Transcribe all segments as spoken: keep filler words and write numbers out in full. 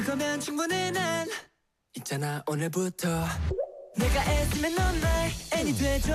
그거면 충분해 난 있잖아 오늘부터 내가 애쓰면 넌 나의 애니 돼줘.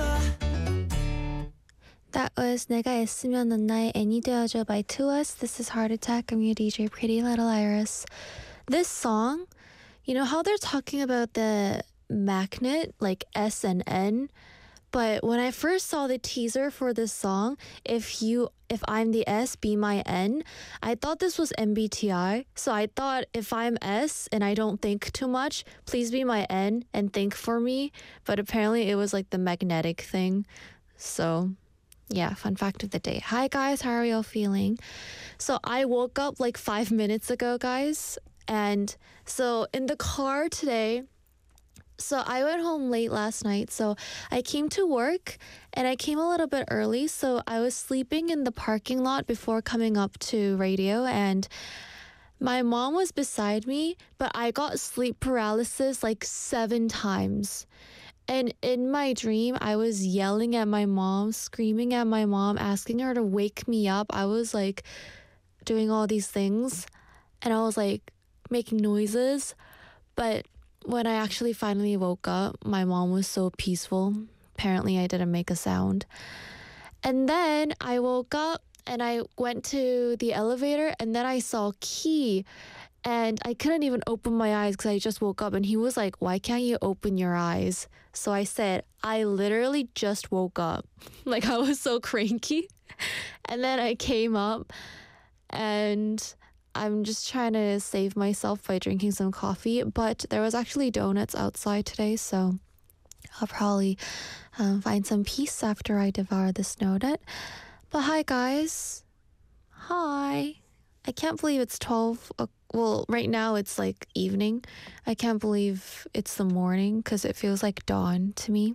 That was 내가 애쓰면 넌 나의 애니 되어줘 by To Us. This is Heart Attack. I'm your D J Pretty Little Iris. This song, you know how they're talking about the magnet like S and N, but when I first saw the teaser for this song, if you if I'm the S, be my N, I thought this was M B T I. So I thought if I'm S and I don't think too much, please be my N and think for me. But apparently it was like the magnetic thing. So yeah, fun fact of the day. Hi guys, how are y'all feeling? So I woke up like five minutes ago, guys. And so in the car today, so I went home late last night. So I came to work and I came a little bit early. So I was sleeping in the parking lot before coming up to radio, and my mom was beside me, but I got sleep paralysis like seven times. And in my dream, I was yelling at my mom, screaming at my mom, asking her to wake me up. I was like doing all these things and I was like making noises. But when I actually finally woke up, my mom was so peaceful. Apparently, I didn't make a sound. And then I woke up and I went to the elevator and then I saw Key. And I couldn't even open my eyes because I just woke up, and he was like, why can't you open your eyes? So I said, I literally just woke up. Like I was so cranky. And then I came up and I'm just trying to save myself by drinking some coffee. But there was actually donuts outside today, so I'll probably um, find some peace after I devour this donut. But hi guys. Hi. I can't believe it's twelve o'clock. Well, right now it's like evening. I can't believe it's the morning because it feels like dawn to me.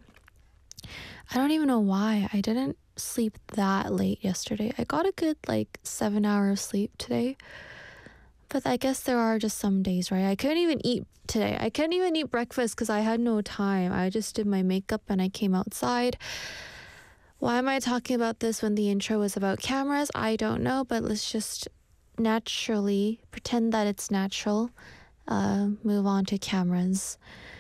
I don't even know why. I didn't sleep that late yesterday. I got a good like seven hours of sleep today. But I guess there are just some days, right? I couldn't even eat today. I couldn't even eat breakfast because I had no time. I just did my makeup and I came outside. Why am I talking about this when the intro was about cameras? I don't know, but let's just naturally pretend that it's natural. Uh, move on to cameras.